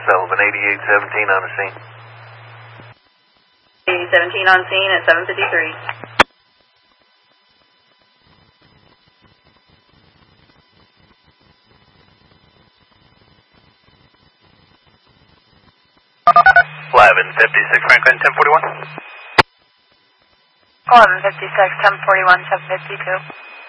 Sullivan, 8817 on the scene. 8817 on scene at 7:53. Eleven 56 Franklin, 1041. 1156, 1041, 752.